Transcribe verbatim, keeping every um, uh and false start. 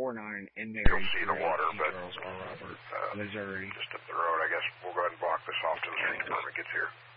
four nine in Mary. You'll see the water, but Charles R. Robert, uh, Missouri. just up the road. I guess we'll go ahead and block this off till the street department gets here.